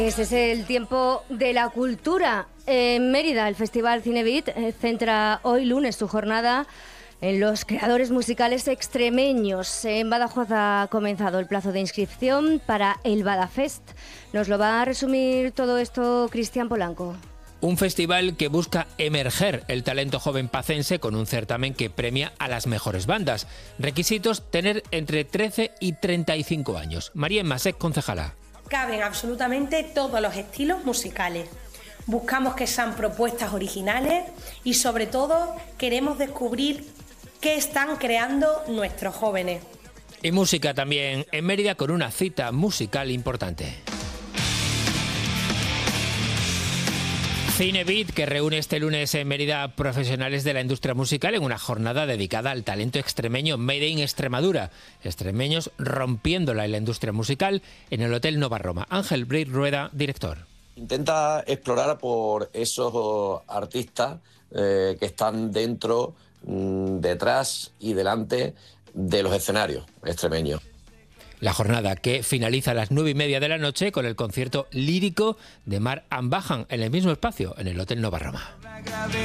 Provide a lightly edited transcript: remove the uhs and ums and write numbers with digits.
Ese es el tiempo de la cultura. En Mérida, el Festival Cinebeat centra hoy lunes su jornada en los creadores musicales extremeños. En Badajoz ha comenzado el plazo de inscripción para el Badafest. Nos lo va a resumir todo esto Cristian Polanco. Un festival que busca emerger el talento joven pacense con un certamen que premia a las mejores bandas. Requisitos: tener entre 13 y 35 años. María Masek, concejala. Caben absolutamente todos los estilos musicales. Buscamos que sean propuestas originales y, sobre todo, queremos descubrir qué están creando nuestros jóvenes. Y música también en Mérida, con una cita musical importante. Cinebeat, que reúne este lunes en Mérida profesionales de la industria musical en una jornada dedicada al talento extremeño Made in Extremadura. Extremeños rompiéndola en la industria musical en el Hotel Nova Roma. Ángel Briz Rueda, director. Intenta explorar por esos artistas que están dentro, detrás y delante de los escenarios extremeños. La jornada, que finaliza a las 9:30 de la noche con el concierto lírico de Mar Ambajan en el mismo espacio, en el Hotel Nova Roma.